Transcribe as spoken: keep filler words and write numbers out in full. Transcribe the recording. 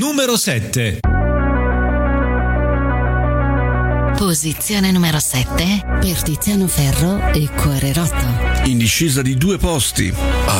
numero sette. Posizione numero sette per Tiziano Ferro e Cuore Rotto. In discesa di due posti.